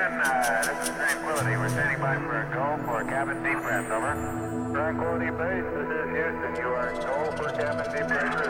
this is Tranquility. We're standing by for a go for cabin deep breath, over. Tranquility Base, this is Houston. You are go for cabin deep breath.